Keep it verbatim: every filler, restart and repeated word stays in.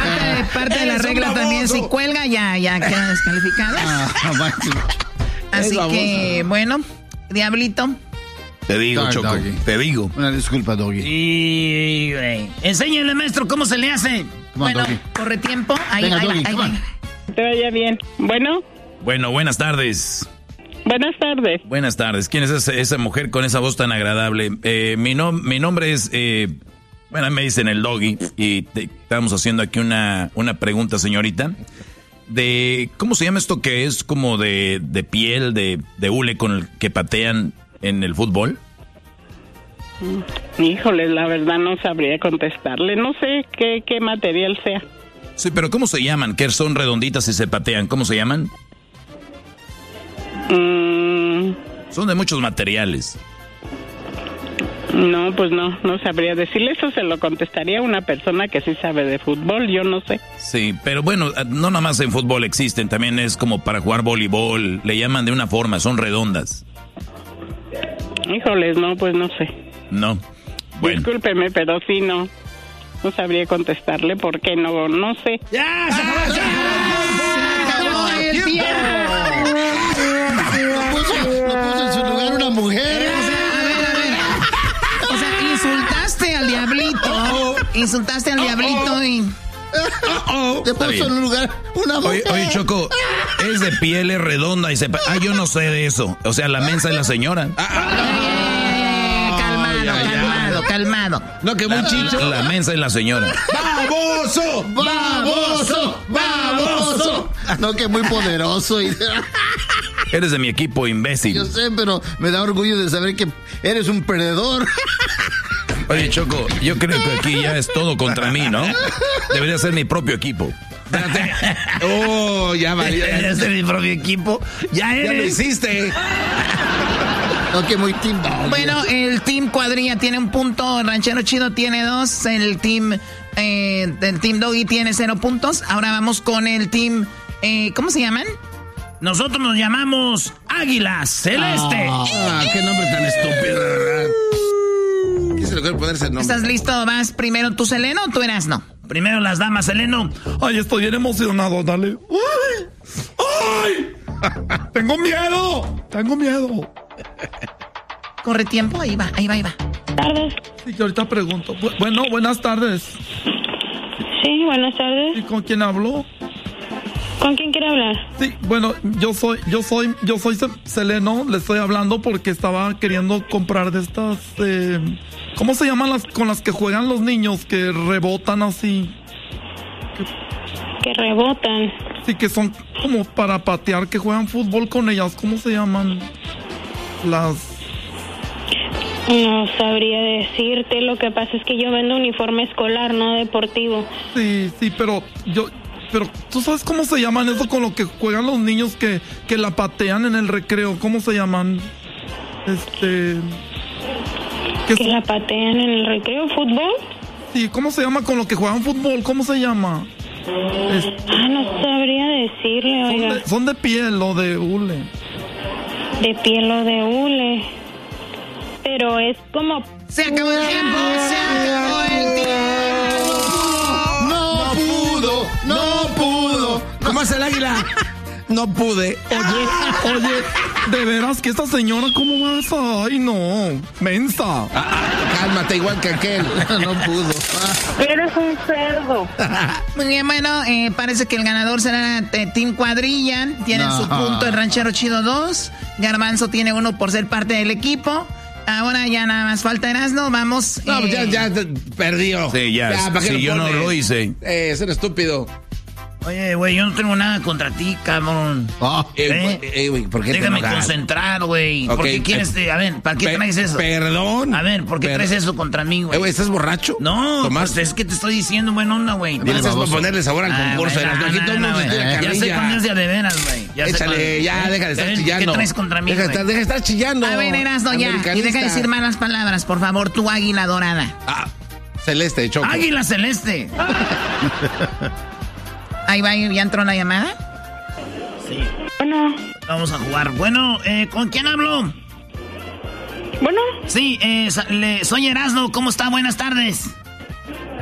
parte, parte de la regla también, si cuelga, ya, ya queda descalificado. Ah, Así que, bueno, Diablito. Te digo, Dog, Choco, doggy. te digo. Una disculpa, Doggy. Y, güey, enséñale, maestro, cómo se le hace. Bueno, doggy. corre tiempo. Ahí, Venga, ahí, doggy, ahí, ahí. Te vaya bien. Bueno. Bueno, buenas tardes. Buenas tardes. Buenas tardes. ¿Quién es esa, esa mujer con esa voz tan agradable? Eh, mi, no, mi nombre es, eh, bueno, me dicen el Doggy y te, estamos haciendo aquí una, una pregunta, señorita, de ¿cómo se llama esto que es como de, de piel, de, de hule con el que patean en el fútbol? Híjole, la verdad no sabría contestarle. No sé qué, qué material sea. Sí, pero ¿cómo se llaman? Que son redonditas y se patean. ¿Cómo se llaman? Mm. Son de muchos materiales. No, pues no, no sabría decirle. Eso se lo contestaría a una persona que sí sabe de fútbol, yo no sé. Sí, pero bueno, no nada más en fútbol existen, también es como para jugar voleibol, le llaman de una forma, son redondas. Híjoles, no, pues no sé. No. Bueno. Discúlpeme, pero sí, no. No sabría contestarle porque no, no sé. ¡Ya! ¡Se acabó, se acabó el tiempo! Lo puso, lo puso en su lugar una mujer. O sea, a ver, a ver. O sea, insultaste al Diablito. Insultaste al Diablito y... Te puso en un lugar una mujer. Oye, oye, Choco, es de piel, es redonda y se... Ah, yo no sé de eso. O sea, la mensa es la señora. Calmado, calmado, calmado. No, que muy chicho. La mensa es la señora. ¡Baboso! ¡Baboso! ¡Baboso! No, que muy poderoso. Eres de mi equipo, imbécil. Yo sé, pero me da orgullo de saber que eres un perdedor. Oye, Choco, yo creo que aquí ya es todo contra mí, ¿no? Debería ser mi propio equipo. Espérate. Oh, ya valió. Debería ser mi propio equipo. Ya eres. Ya lo hiciste. No, que muy team dog. Bueno, el team Cuadrilla tiene un punto, el Ranchero Chido tiene dos, el team, eh, el team Doggy tiene cero puntos. Ahora vamos con el team, eh, ¿cómo se llaman? Nosotros nos llamamos Águila Celeste. Ah, qué nombre tan estúpido, de verdad. ¿Qué se le puede poner ese nombre? ¿Estás listo? ¿Vas primero tú, Seleno, o tú Erasno? Primero las damas, Seleno. Ay, estoy bien emocionado, dale. ¡Ay! ¡Ay! ¡Tengo miedo! ¡Tengo miedo! Corre tiempo, ahí va, ahí va, ahí va. Tardes. Sí, que ahorita pregunto. Bu- bueno, buenas tardes. Sí, buenas tardes. ¿Y con quién hablo? ¿Con quién quiere hablar? Sí, bueno, yo soy, yo soy, yo soy Ce- Seleno, le estoy hablando porque estaba queriendo comprar de estas, eh, ¿cómo se llaman las con las que juegan los niños que rebotan así? Que rebotan. Sí, que son como para patear, que juegan fútbol con ellas, ¿cómo se llaman? Las... No sabría decirte, lo que pasa es que yo vendo uniforme escolar, no deportivo. Sí, sí, pero yo... Pero, ¿tú sabes cómo se llaman eso con lo que juegan los niños que, que la patean en el recreo? ¿Cómo se llaman? Este... ¿Que son? La patean en el recreo? ¿Fútbol? Sí, ¿cómo se llama con lo que juegan fútbol? ¿Cómo se llama? Este... Ah, no sabría decirle, oiga. Son de, son de piel o de hule. De piel o de hule. Pero es como... ¡Se acabó el tiempo! ¡Se acabó el tiempo! ¡No pudo! ¡No pudo! ¿Cómo hace el águila? No pude. Oye, oye, de veras que esta señora, ¿cómo vas? Ay, no, mensa. Ah, ah, cálmate, igual que aquel. No pudo. Eres un cerdo. Muy bien, bueno, eh, parece que el ganador será eh, Team Cuadrilla. Tienen No. su punto el Ranchero Chido dos. Garbanzo tiene uno por ser parte del equipo. Ahora ya nada más falta Erasmo. Vamos. No, eh, ya, ya perdió. Sí, ya. ¿para qué Si lo yo no pones? lo hice. Eh, ser estúpido. Oye, güey, yo no tengo nada contra ti, cabrón. Oh, ¿Eh? eh, eh, güey, ¿por qué te Déjame enojas? concentrar, güey. ¿Por Ok, qué quieres? eh, A ver, ¿para qué pe- traes eso? Perdón. A ver, ¿por qué Per- traes eso contra mí, Eh, güey? güey, ¿estás borracho? No, Tomás, pues es que te estoy diciendo buena onda, güey. Gracias por baboso. ponerle sabor al Ah, concurso. güey, Erasmo. no, Aquí no, todo el no, mundo se güey. tira Ya sé carrilla. cuándo es de de veras, güey. Ya sé Échale, cuándo- ya, deja de estar ¿Eh? chillando. ¿Qué traes contra mí, Deja de güey? estar, deja de estar chillando. A ver, Erasmo, ya. Y deja de Americanista. decir malas palabras, por favor, tu águila dorada. Ah, celeste, Choco. Águila Celeste. Ahí va, ya entró la llamada. Sí. Bueno, Vamos a jugar. Bueno, eh, ¿con quién hablo? bueno, Sí, eh, sa- le- soy Erasmo. ¿Cómo está? Buenas tardes.